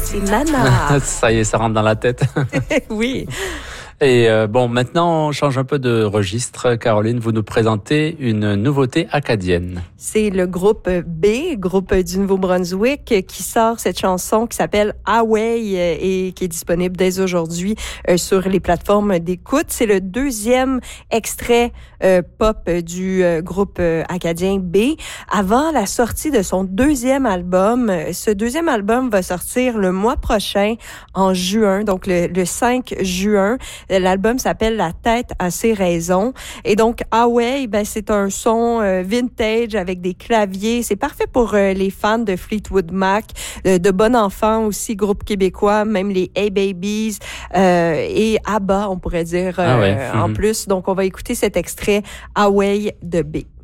C'est Nana. Ça y est, ça rentre dans la tête. Oui. Et maintenant, on change un peu de registre. Caroline, vous nous présentez une nouveauté acadienne. C'est le groupe B, groupe du Nouveau-Brunswick, qui sort cette chanson qui s'appelle Away et qui est disponible dès aujourd'hui sur les plateformes d'écoute. C'est le deuxième extrait pop du groupe acadien B. Avant la sortie de son deuxième album, ce deuxième album va sortir le mois prochain, en juin, donc le 5 juin. L'album s'appelle La tête à ses raisons. Et donc, Away, c'est un son vintage avec des claviers. C'est parfait pour les fans de Fleetwood Mac, de Bon Enfant aussi, groupe québécois, même les A-Babies et ABBA, on pourrait dire en plus. Donc, on va écouter cet extrait Away de B.